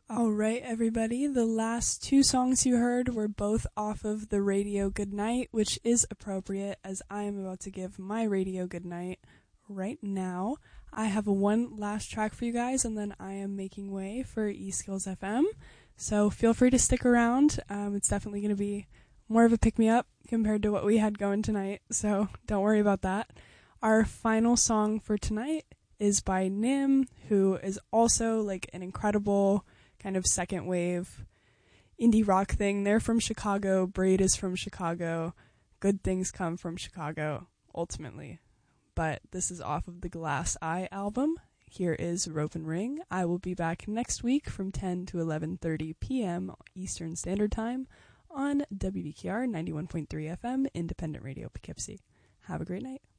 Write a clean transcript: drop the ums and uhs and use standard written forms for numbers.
All right, everybody. The last two songs you heard were both off of the Radio Goodnight, which is appropriate as I am about to give my Radio Goodnight right now. I have one last track for you guys, and then I am making way for eSkills FM. So feel free to stick around. It's definitely going to be more of a pick-me-up compared to what we had going tonight, so don't worry about that. Our final song for tonight is by Nim, who is also like an incredible kind of second wave indie rock thing. They're from Chicago. Braid is from Chicago. Good things come from Chicago, ultimately. But this is off of the Glass Eye album. Here is Rope and Ring. I will be back next week from 10 to 11:30 p.m. Eastern Standard Time on WBKR 91.3 FM, Independent Radio Poughkeepsie. Have a great night.